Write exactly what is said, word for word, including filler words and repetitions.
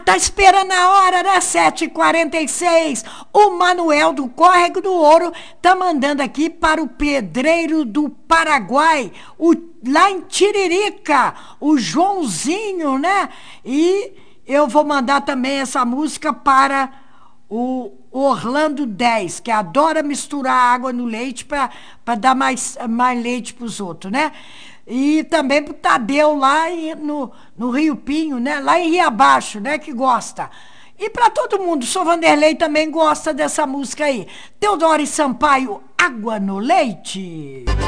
tá esperando a hora, né? sete e quarenta e seis. O Manuel do Córrego do Ouro tá mandando aqui para o Pedreiro do Paraguai, o, lá em Tiririca, o Joãozinho, né? E eu vou mandar também essa música para o Orlando dez, que adora misturar água no leite para dar mais, mais leite para os outros, né? E também pro Tadeu lá em- no, no Rio Pinho, né? Lá em Rio Abaixo, né? Que gosta. E para todo mundo, o Sr. Vanderlei também gosta dessa música aí. Teodoro e Sampaio, Água no Leite.